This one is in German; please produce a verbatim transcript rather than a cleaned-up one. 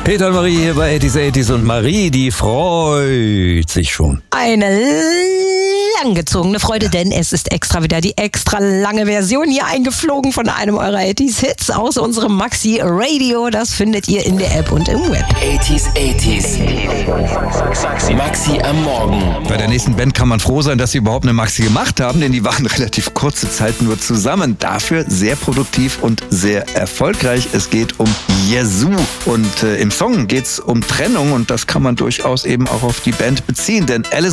Peter und Marie hier bei achtzig achtzig und Marie, die freut sich schon. Eine langgezogene Freude, denn es ist extra wieder die extra lange Version hier eingeflogen von einem eurer achtziger-Hits aus unserem Maxi Radio. Das findet ihr in der App und im Web. achtziger-Achtzig. Maxi am Morgen. Bei der nächsten Band kann man froh sein, dass sie überhaupt eine Maxi gemacht haben, denn die waren relativ kurze Zeit nur zusammen. Dafür sehr produktiv und sehr erfolgreich. Es geht um Yazoo und äh, im Song geht's um Trennung und das kann man durchaus eben auch auf die Band beziehen, denn Alice